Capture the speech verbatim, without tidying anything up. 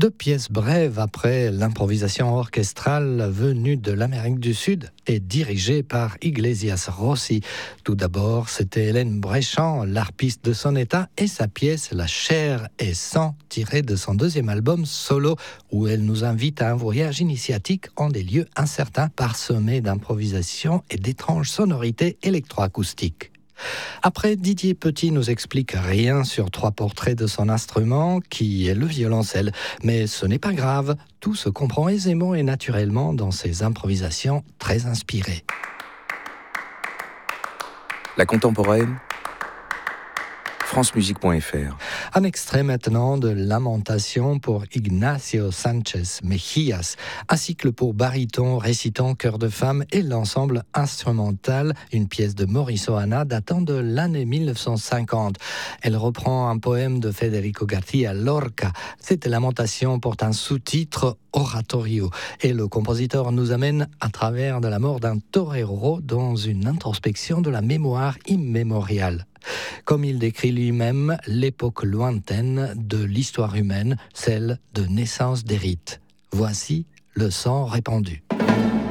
Deux pièces brèves après l'improvisation orchestrale venue de l'Amérique du Sud et dirigée par Iglesias Rossi. Tout d'abord, c'était Hélène Bréchamp, l'harpiste de son état, et sa pièce La chair et sang, tirée de son deuxième album solo, où elle nous invite à un voyage initiatique en des lieux incertains, parsemés d'improvisation et d'étranges sonorités électroacoustiques. Après, Didier Petit nous explique rien sur trois portraits de son instrument, qui est le violoncelle. Mais ce n'est pas grave, tout se comprend aisément et naturellement dans ses improvisations très inspirées. La contemporaine, france musique point f r. Un extrait maintenant de Lamentation pour Ignacio Sánchez Mejías, un cycle pour baryton, récitant, chœur de femme et l'ensemble instrumental, une pièce de Maurice Ohana datant de l'année mille neuf cent cinquante. Elle reprend un poème de Federico García Lorca. Cette Lamentation porte un sous-titre Oratorio et le compositeur nous amène à travers de la mort d'un torero dans une introspection de la mémoire immémoriale. Comme il décrit lui-même l'époque lointaine de l'histoire humaine, celle de naissance des rites. Voici le sang répandu.